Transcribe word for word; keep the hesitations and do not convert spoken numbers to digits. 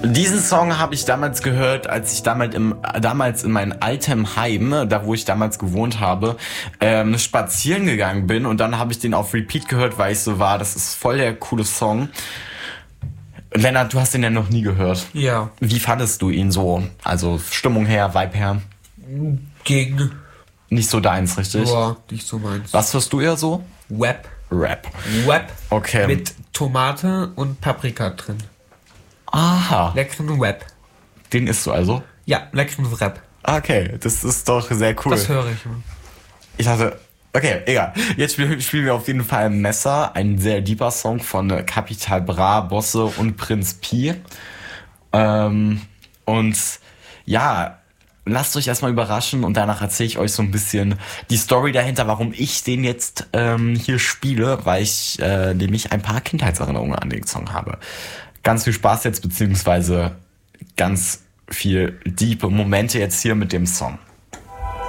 Diesen Song habe ich damals gehört, als ich damals, im, damals in mein altem Heim, da wo ich damals gewohnt habe, ähm, spazieren gegangen bin. Und dann habe ich den auf Repeat gehört, weil ich so war, das ist voll der coole Song. Lennart, du hast den ja noch nie gehört. Ja. Wie fandest du ihn so? Also Stimmung her, Vibe her? Gegen. Nicht so deins, richtig? Ja, nicht so meins. Was hörst du eher so? Web. Rap. Web. Okay. Mit Tomate und Paprika drin. Aha. Leckeren Web. Den isst du also? Ja, leckeren Rap. Okay, das ist doch sehr cool. Das höre ich. Ich dachte, okay, egal. Jetzt spielen, spielen wir auf jeden Fall Messer, ein sehr deeper Song von Capital Bra, Bosse und Prinz Pi. Ähm, und ja, lasst euch erstmal überraschen und danach erzähle ich euch so ein bisschen die Story dahinter, warum ich den jetzt ähm, hier spiele, weil ich äh, nämlich ein paar Kindheitserinnerungen an den Song habe. Ganz viel Spaß jetzt, beziehungsweise ganz viel deep Momente jetzt hier mit dem Song.